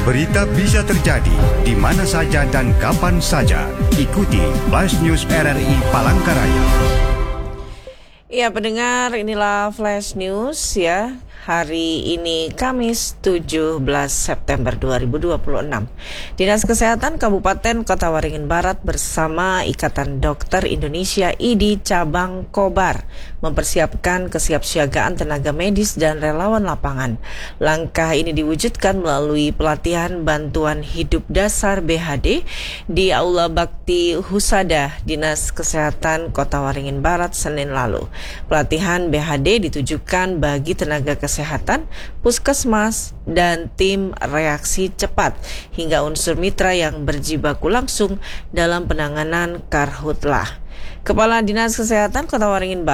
Berita bisa terjadi di mana saja dan kapan saja. Ikuti Flash News RRI Palangkaraya. Ya pendengar, inilah Flash News ya. Hari ini Kamis 17 September 2026. Dinas Kesehatan Kabupaten Kota Waringin Barat bersama Ikatan Dokter Indonesia IDI Cabang Kobar mempersiapkan kesiapsiagaan tenaga medis dan relawan lapangan. Langkah ini diwujudkan melalui pelatihan bantuan hidup dasar BHD di Aula Bakti Husada Dinas Kesehatan Kota Waringin Barat Senin lalu. Pelatihan BHD ditujukan bagi tenaga kesehatan, puskesmas, dan tim reaksi cepat hingga unsur mitra yang berjibaku langsung dalam penanganan karhutlah. Kepala Dinas Kesehatan Kota Waringin Barat